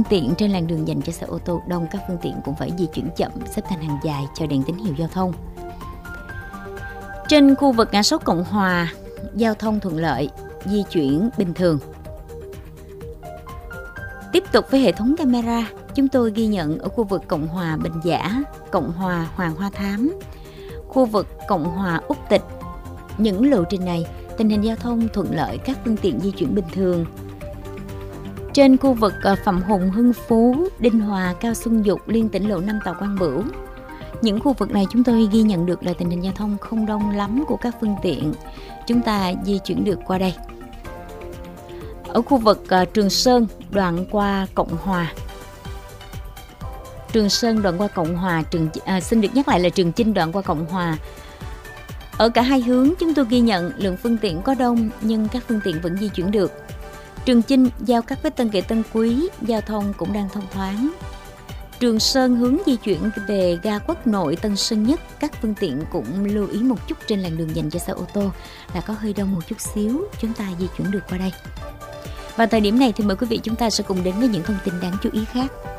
tiện trên làn đường dành cho xe ô tô đông, các phương tiện cũng phải di chuyển chậm, xếp thành hàng dài chờ đèn tín hiệu giao thông. Trên khu vực ngã sáu Cộng Hòa, giao thông thuận lợi, di chuyển bình thường. Tiếp tục với hệ thống camera, chúng tôi ghi nhận ở khu vực Cộng Hòa Bình Giả, Cộng Hòa Hoàng Hoa Thám, khu vực Cộng Hòa Úc Tịch. Những lộ trình này, tình hình giao thông thuận lợi, các phương tiện di chuyển bình thường. Trên khu vực Phạm Hùng, Hưng Phú, Đinh Hòa, Cao Xuân Dục, liên tỉnh lộ 5 Tàu Quang Bửu. Những khu vực này chúng tôi ghi nhận được là tình hình giao thông không đông lắm của các phương tiện. Chúng ta di chuyển được qua đây. Ở khu vực Trường Sơn, đoạn qua Cộng Hòa. Trường Sơn đoạn qua Cộng Hòa, xin được nhắc lại là Trường Chinh đoạn qua Cộng Hòa. Ở cả hai hướng chúng tôi ghi nhận lượng phương tiện có đông nhưng các phương tiện vẫn di chuyển được. Trường Chinh giao cắt với Tân Kỳ Tân Quý, giao thông cũng đang thông thoáng. Trường Sơn hướng di chuyển về ga Quốc Nội Tân Sơn Nhất, các phương tiện cũng lưu ý một chút trên làn đường dành cho xe ô tô là có hơi đông một chút xíu, chúng ta di chuyển được qua đây. Vào thời điểm này thì mời quý vị chúng ta sẽ cùng đến với những thông tin đáng chú ý khác.